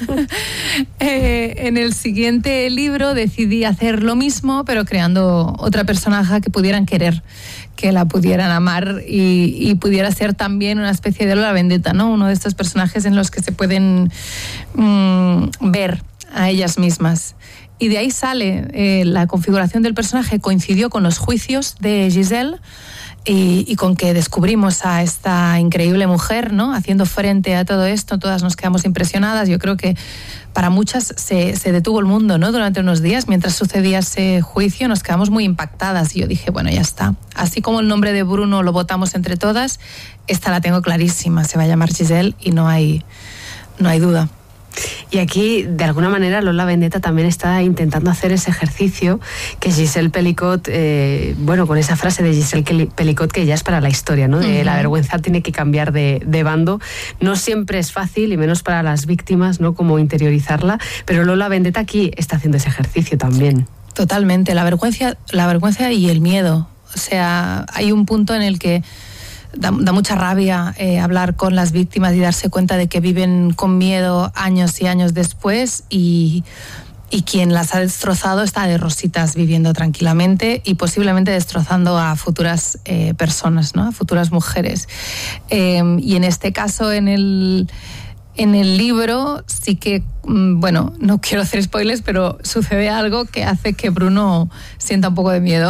Eh, en el siguiente libro decidí hacer lo mismo, pero creando otra personaje que pudieran querer, que la pudieran amar y, y pudiera ser también una especie de Lola Vendetta, ¿no? Uno de estos personajes en los que se pueden mmm, ver a ellas mismas. Y de ahí sale eh, la configuración del personaje, coincidió con los juicios de Giselle y, y con que descubrimos a esta increíble mujer, ¿no? Haciendo frente a todo esto, todas nos quedamos impresionadas. Yo creo que para muchas se, se detuvo el mundo, ¿no? Durante unos días, mientras sucedía ese juicio, nos quedamos muy impactadas. Y yo dije, bueno, ya está. Así como el nombre de Bruno lo votamos entre todas, esta la tengo clarísima, se va a llamar Giselle y no hay, no hay duda. Y aquí, de alguna manera, Lola Vendetta también está intentando hacer ese ejercicio que Giselle Pelicot, eh, bueno, con esa frase de Giselle Pelicot que ya es para la historia, ¿no? De uh-huh. la vergüenza tiene que cambiar de, de bando. No siempre es fácil, y menos para las víctimas, ¿no? Como interiorizarla, pero Lola Vendetta aquí está haciendo ese ejercicio también. Totalmente, la vergüenza, la vergüenza y el miedo. O sea, hay un punto en el que Da, da mucha rabia eh, hablar con las víctimas y darse cuenta de que viven con miedo años y años después y, y quien las ha destrozado está de rositas viviendo tranquilamente y posiblemente destrozando a futuras eh, personas, ¿no? A futuras mujeres. Eh, y en este caso, en el... En el libro sí que, bueno, no quiero hacer spoilers, pero sucede algo que hace que Bruno sienta un poco de miedo.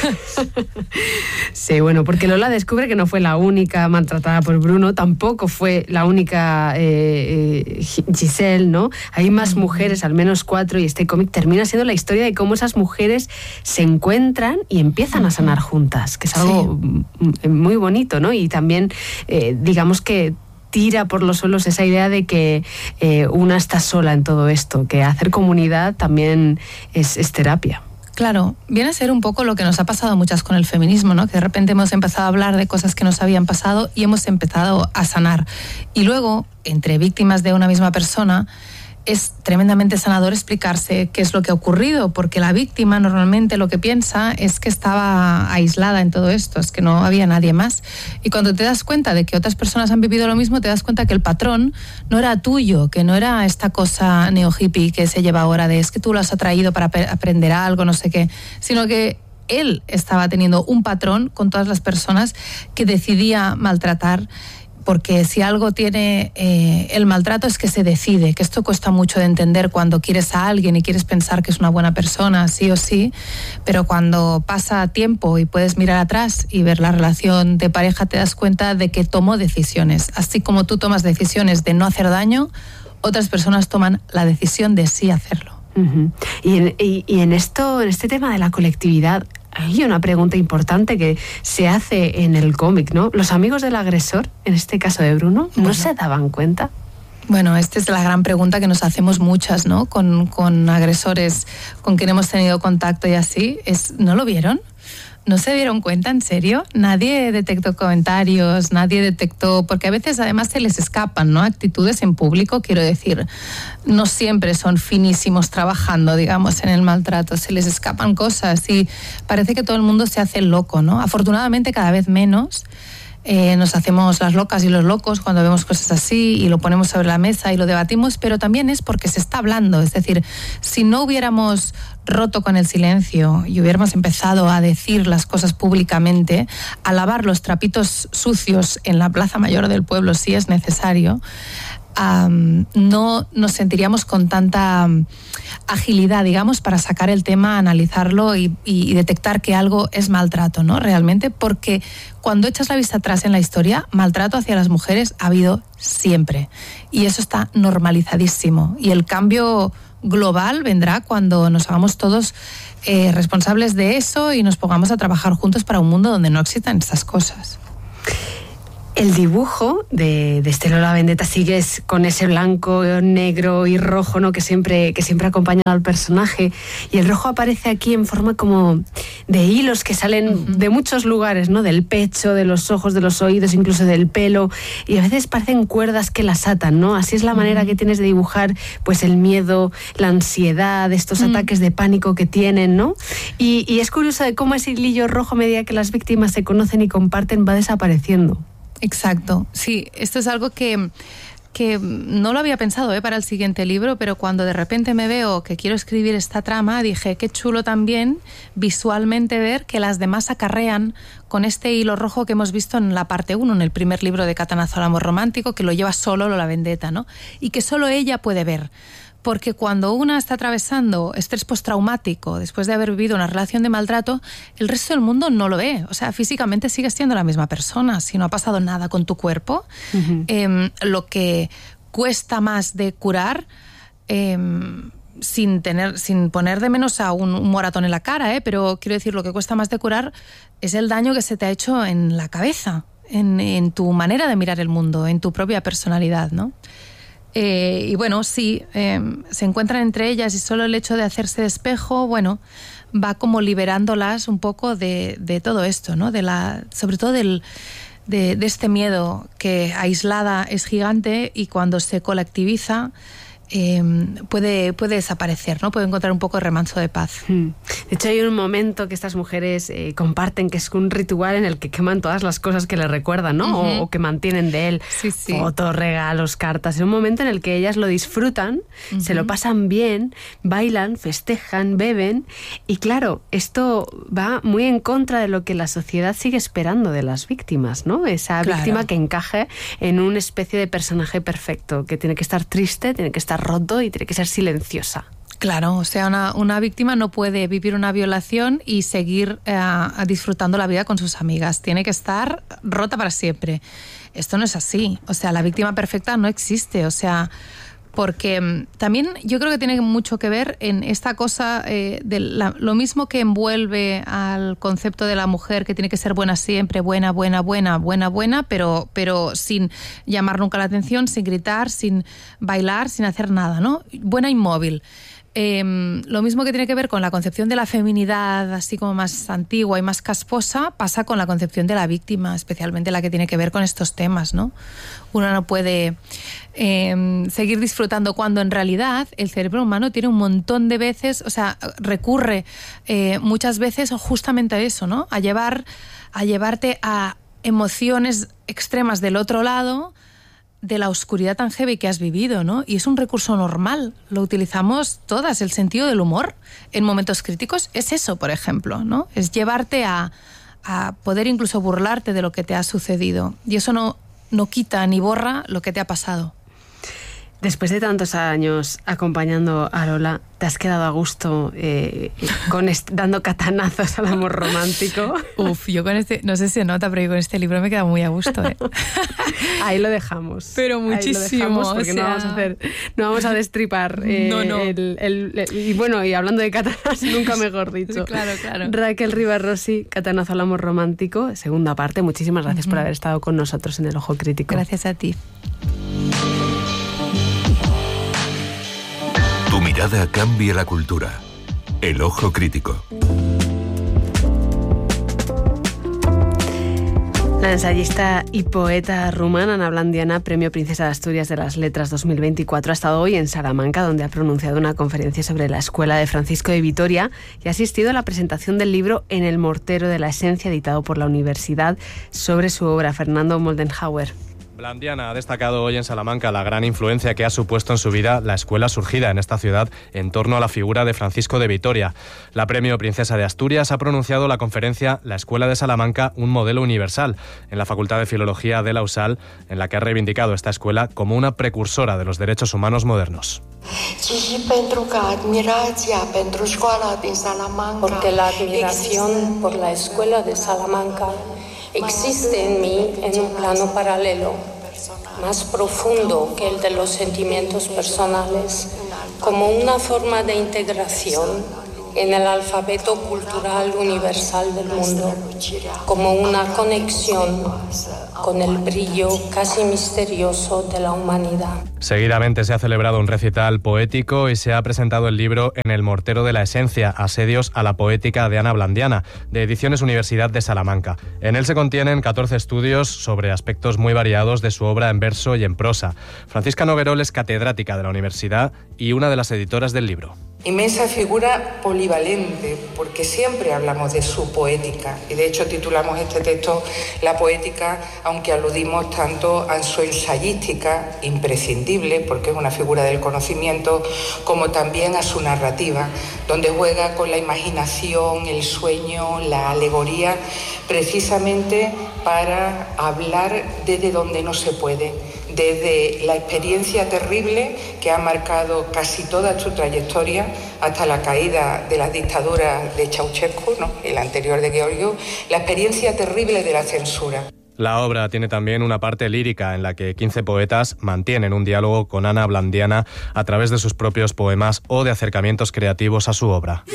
Sí, bueno, porque Lola descubre que no fue la única maltratada por Bruno, tampoco fue la única eh, Giselle, ¿no? Hay más mujeres, al menos cuatro, y este cómic termina siendo la historia de cómo esas mujeres se encuentran y empiezan a sanar juntas, que es algo sí. muy bonito, ¿no? Y también, eh, digamos que tira por los suelos esa idea de que eh, una está sola en todo esto, que hacer comunidad también es, es terapia. Claro, viene a ser un poco lo que nos ha pasado a muchas con el feminismo, ¿no? Que de repente hemos empezado a hablar de cosas que nos habían pasado y hemos empezado a sanar. Y luego, entre víctimas de una misma persona, es tremendamente sanador explicarse qué es lo que ha ocurrido, porque la víctima normalmente lo que piensa es que estaba aislada en todo esto, es que no había nadie más. Y cuando te das cuenta de que otras personas han vivido lo mismo, te das cuenta que el patrón no era tuyo, que no era esta cosa neo-hippie que se lleva ahora de es que tú lo has atraído para aprender algo, no sé qué, sino que él estaba teniendo un patrón con todas las personas que decidía maltratar. Porque si algo tiene eh, el maltrato es que se decide, que esto cuesta mucho de entender cuando quieres a alguien y quieres pensar que es una buena persona, sí o sí, pero cuando pasa tiempo y puedes mirar atrás y ver la relación de pareja, te das cuenta de que tomó decisiones. Así como tú tomas decisiones de no hacer daño, otras personas toman la decisión de sí hacerlo. Uh-huh. Y, en, y, y en esto, en este tema de la colectividad, hay una pregunta importante que se hace en el cómic, ¿no? ¿Los amigos del agresor, en este caso de Bruno, no bueno. se daban cuenta? Bueno, esta es la gran pregunta que nos hacemos muchas, ¿no? Con, con agresores con quien hemos tenido contacto y así, es, ¿no lo vieron? ¿No se dieron cuenta, en serio? Nadie detectó comentarios, nadie detectó, porque a veces además se les escapan, ¿no? Actitudes en público, quiero decir, no siempre son finísimos trabajando, digamos, en el maltrato, se les escapan cosas y parece que todo el mundo se hace loco, ¿no? Afortunadamente cada vez menos. Eh, nos hacemos las locas y los locos cuando vemos cosas así y lo ponemos sobre la mesa y lo debatimos, pero también es porque se está hablando. Es decir, si no hubiéramos roto con el silencio y hubiéramos empezado a decir las cosas públicamente, a lavar los trapitos sucios en la plaza mayor del pueblo si es necesario, Um, no nos sentiríamos con tanta um, agilidad, digamos, para sacar el tema, analizarlo y, y, y detectar que algo es maltrato, ¿no? Realmente, porque cuando echas la vista atrás en la historia, maltrato hacia las mujeres ha habido siempre y eso está normalizadísimo y el cambio global vendrá cuando nos hagamos todos eh, responsables de eso y nos pongamos a trabajar juntos para un mundo donde no existan estas cosas. El dibujo de, de este Lola Vendetta sigue con ese blanco, negro y rojo, ¿no? que siempre que siempre acompaña al personaje, y el rojo aparece aquí en forma como de hilos que salen uh-huh. de muchos lugares, ¿no? Del pecho, de los ojos, de los oídos, incluso del pelo, y a veces parecen cuerdas que las atan, ¿no? Así es la manera uh-huh. que tienes de dibujar pues el miedo, la ansiedad, estos uh-huh. ataques de pánico que tienen, ¿no? Y, y es curioso de cómo ese hilillo rojo, a medida que las víctimas se conocen y comparten, va desapareciendo. Exacto, sí, esto es algo que, que no lo había pensado ¿eh? para el siguiente libro, pero cuando de repente me veo que quiero escribir esta trama, dije, qué chulo también visualmente ver que las demás acarrean con este hilo rojo que hemos visto en la parte uno, en el primer libro de Catanazo al amor romántico, que lo lleva solo Lola Vendetta, ¿no? Y que solo ella puede ver. Porque cuando una está atravesando estrés postraumático después de haber vivido una relación de maltrato, el resto del mundo no lo ve. O sea, físicamente sigues siendo la misma persona. Si no ha pasado nada con tu cuerpo, uh-huh. eh, lo que cuesta más de curar, eh, sin tener, sin poner de menos a un, un moratón en la cara, eh, pero quiero decir, lo que cuesta más de curar es el daño que se te ha hecho en la cabeza, en, en tu manera de mirar el mundo, en tu propia personalidad, ¿no? Eh, y bueno, sí, eh, se encuentran entre ellas y solo el hecho de hacerse de espejo, bueno, va como liberándolas un poco de, de todo esto, ¿no? De la, sobre todo del, de, de este miedo que aislada es gigante y cuando se colectiviza eh, puede, puede desaparecer, ¿no? Puede encontrar un poco de remanso de paz. De hecho, hay un momento que estas mujeres eh, comparten que es un ritual en el que queman todas las cosas que les recuerdan, ¿no? Uh-huh. o, o que mantienen de él. Sí, sí. Fotos, regalos, cartas. Es un momento en el que ellas lo disfrutan, uh-huh. se lo pasan bien, bailan, festejan, beben. Y claro, esto va muy en contra de lo que la sociedad sigue esperando de las víctimas, ¿no? Esa claro. víctima que encaje en una especie de personaje perfecto, que tiene que estar triste, tiene que estar roto y tiene que ser silenciosa. Claro, o sea, una, una víctima no puede vivir una violación y seguir eh, disfrutando la vida con sus amigas. Tiene que estar rota para siempre. Esto no es así. O sea, la víctima perfecta no existe. O sea, porque también yo creo que tiene mucho que ver en esta cosa eh, de la, lo mismo que envuelve al concepto de la mujer, que tiene que ser buena siempre, buena, buena, buena, buena, buena, pero, pero sin llamar nunca la atención, sin gritar, sin bailar, sin hacer nada, ¿no? Buena inmóvil. Eh, lo mismo que tiene que ver con la concepción de la feminidad, así como más antigua y más casposa, pasa con la concepción de la víctima, especialmente la que tiene que ver con estos temas, ¿no? Uno no puede eh, seguir disfrutando cuando en realidad el cerebro humano tiene un montón de veces, o sea, recurre eh, muchas veces justamente a eso, ¿no? A llevar, a llevarte a emociones extremas del otro lado, de la oscuridad tan heavy que has vivido, ¿no? Y es un recurso normal, lo utilizamos todas, el sentido del humor en momentos críticos es eso, por ejemplo, ¿no? Es llevarte a, a poder incluso burlarte de lo que te ha sucedido, y eso no, no quita ni borra lo que te ha pasado. Después de tantos años acompañando a Lola, ¿te has quedado a gusto eh, con est- dando catanazos al amor romántico? Uf, yo con este, no sé si se nota, pero yo con este libro me he quedado muy a gusto, ¿eh? Ahí lo dejamos. Pero muchísimo. Ahí lo dejamos porque o sea... no vamos a hacer, no vamos a destripar. Eh, no, no. El, el, el, y bueno, y hablando de catanazos, nunca mejor dicho. Claro, claro. Raquel Rivarossi, Catanazo al amor romántico, segunda parte. Muchísimas gracias uh-huh. por haber estado con nosotros en El Ojo Crítico. Gracias a ti. Tu mirada cambia la cultura. El Ojo Crítico. ensayista y poeta rumana Ana Blandiana, Premio Princesa de Asturias de las Letras dos mil veinticuatro, ha estado hoy en Salamanca, donde ha pronunciado una conferencia sobre la Escuela de Francisco de Vitoria y ha asistido a la presentación del libro En el mortero de la esencia, editado por la Universidad, sobre su obra. Fernando Moldenhauer. Blandiana ha destacado hoy en Salamanca la gran influencia que ha supuesto en su vida la escuela surgida en esta ciudad en torno a la figura de Francisco de Vitoria. La Premio Princesa de Asturias ha pronunciado la conferencia La Escuela de Salamanca, un modelo universal, en la Facultad de Filología de la U S A L, en la que ha reivindicado esta escuela como una precursora de los derechos humanos modernos. Porque la admiración por la Escuela de Salamanca existe en mí en un plano paralelo, más profundo que el de los sentimientos personales, como una forma de integración en el alfabeto cultural universal del mundo, como una conexión con el brillo casi misterioso de la humanidad. Seguidamente se ha celebrado un recital poético y se ha presentado el libro En el mortero de la esencia, asedios a la poética de Ana Blandiana, de Ediciones Universidad de Salamanca. En él se contienen catorce estudios sobre aspectos muy variados de su obra en verso y en prosa. Francisca Noguerol es catedrática de la universidad y una de las editoras del libro. Inmensa figura polivalente, porque siempre hablamos de su poética, y de hecho titulamos este texto La poética, aunque aludimos tanto a su ensayística, imprescindible, porque es una figura del conocimiento, como también a su narrativa, donde juega con la imaginación, el sueño, la alegoría, precisamente para hablar desde donde no se puede, desde la experiencia terrible que ha marcado casi toda su trayectoria hasta la caída de las dictaduras de Ceausescu, ¿no?, el anterior de Georgiou, la experiencia terrible de la censura. La obra tiene también una parte lírica en la que quince poetas mantienen un diálogo con Ana Blandiana a través de sus propios poemas o de acercamientos creativos a su obra.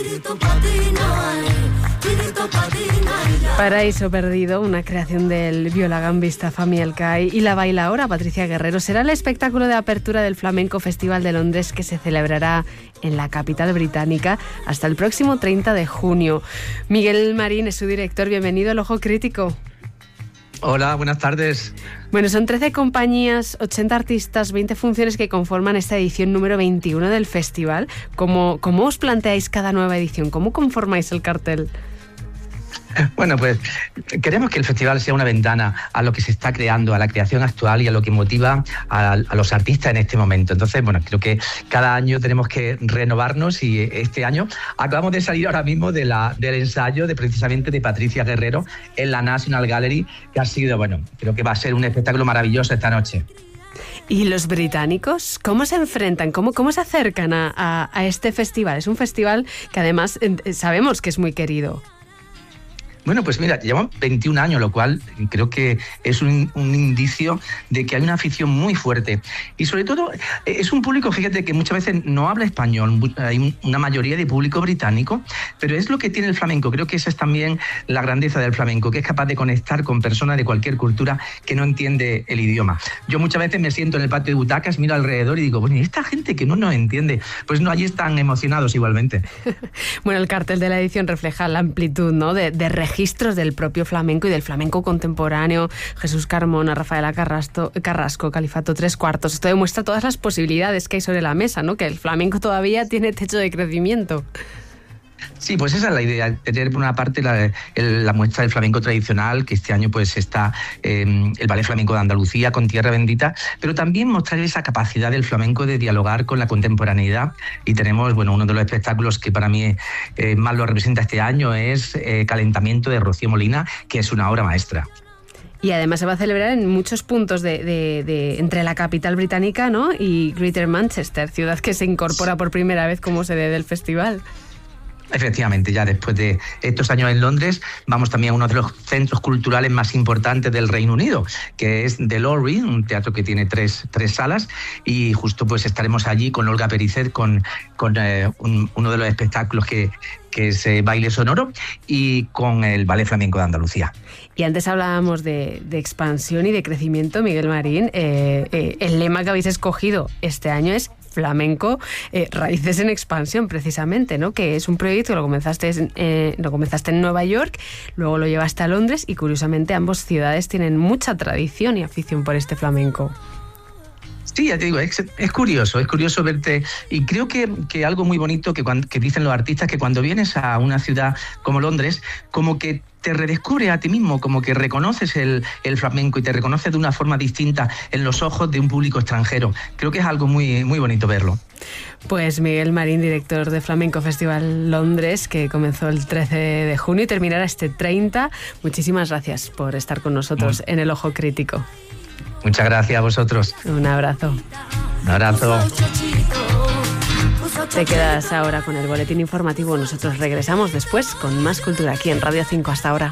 Paraíso Perdido, una creación del violagambista Fami Elcay y la bailaora Patricia Guerrero, será el espectáculo de apertura del Flamenco Festival de Londres, que se celebrará en la capital británica hasta el próximo treinta de junio. Miguel Marín es su director. Bienvenido al Ojo Crítico. Hola, buenas tardes. Bueno, son trece compañías, ochenta artistas, veinte funciones que conforman esta edición número veintiuno del festival. ¿Cómo, cómo os planteáis cada nueva edición? ¿Cómo conformáis el cartel? Bueno, pues queremos que el festival sea una ventana a lo que se está creando, a la creación actual y a lo que motiva a, a los artistas en este momento. Entonces, bueno, creo que cada año tenemos que renovarnos y este año acabamos de salir ahora mismo de la, del ensayo de precisamente de Patricia Guerrero en la National Gallery, que ha sido, bueno, creo que va a ser un espectáculo maravilloso esta noche. ¿Y los británicos cómo se enfrentan, cómo, cómo se acercan a, a, a este festival? Es un festival que además eh, sabemos que es muy querido. Bueno, pues mira, llevamos veintiún años, lo cual creo que es un, un indicio de que hay una afición muy fuerte. Y sobre todo, es un público, fíjate, que muchas veces no habla español, hay una mayoría de público británico, pero es lo que tiene el flamenco. Creo que esa es también la grandeza del flamenco, que es capaz de conectar con personas de cualquier cultura que no entiende el idioma. Yo muchas veces me siento en el patio de butacas, miro alrededor y digo, bueno, ¿y esta gente que no nos entiende? Pues no, allí están emocionados igualmente. Bueno, el cartel de la edición refleja la amplitud, ¿no?, de, de registros del propio flamenco y del flamenco contemporáneo. Jesús Carmona, Rafaela Carrasco, Carrasco, Califato Tres Cuartos. Esto demuestra todas las posibilidades que hay sobre la mesa, ¿no?, que el flamenco todavía tiene techo de crecimiento. Sí, pues esa es la idea, tener por una parte la, el, la muestra del flamenco tradicional, que este año pues está eh, el Ballet Flamenco de Andalucía con Tierra Bendita, pero también mostrar esa capacidad del flamenco de dialogar con la contemporaneidad. Y tenemos, bueno, uno de los espectáculos que para mí eh, más lo representa este año es eh, Calentamiento de Rocío Molina, que es una obra maestra. Y además se va a celebrar en muchos puntos de, de, de entre la capital británica, ¿no?, y Greater Manchester, ciudad que se incorpora por primera vez como sede del festival. Efectivamente, ya después de estos años en Londres, vamos también a uno de los centros culturales más importantes del Reino Unido, que es The Lorry, un teatro que tiene tres, tres salas, y justo pues estaremos allí con Olga Pericet, con, con eh, un, uno de los espectáculos que, que es eh, Baile Sonoro, y con el Ballet Flamenco de Andalucía. Y antes hablábamos de, de expansión y de crecimiento, Miguel Marín. Eh, eh, el lema que habéis escogido este año es flamenco, eh, Raíces en Expansión, precisamente, ¿no? Que es un proyecto que lo comenzaste, eh, lo comenzaste en Nueva York, luego lo llevaste a Londres y curiosamente ambas ciudades tienen mucha tradición y afición por este flamenco. Sí, ya te digo, es, es curioso, es curioso verte, y creo que, que algo muy bonito que, cuando, que dicen los artistas, que cuando vienes a una ciudad como Londres, como que te redescubre a ti mismo, como que reconoces el, el flamenco y te reconoces de una forma distinta en los ojos de un público extranjero. Creo que es algo muy, muy bonito verlo. Pues Miguel Marín, director de Flamenco Festival Londres, que comenzó el trece de junio y terminará este treinta. Muchísimas gracias por estar con nosotros en El Ojo Crítico. Muchas gracias a vosotros. Un abrazo. Un abrazo. Te quedas ahora con el boletín informativo. Nosotros regresamos después con más cultura aquí en Radio cinco. Hasta ahora.